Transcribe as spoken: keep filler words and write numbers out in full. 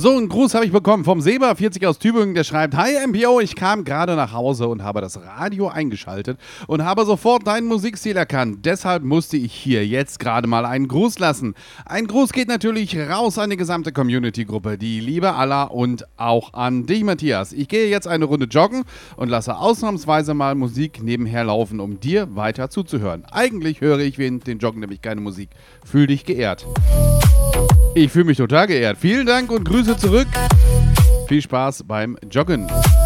So, einen Gruß habe ich bekommen vom Seba, vierzig aus Tübingen, der schreibt: Hi M P O, ich kam gerade nach Hause und habe das Radio eingeschaltet und habe sofort deinen Musikstil erkannt. Deshalb musste ich hier jetzt gerade mal einen Gruß lassen. Ein Gruß geht natürlich raus an die gesamte Community-Gruppe, die Liebe aller und auch an dich, Matthias. Ich gehe jetzt eine Runde joggen und lasse ausnahmsweise mal Musik nebenher laufen, um dir weiter zuzuhören. Eigentlich höre ich während den Joggen nämlich keine Musik. Fühl dich geehrt. Ich fühle mich total geehrt. Vielen Dank und Grüße zurück. Viel Spaß beim Joggen.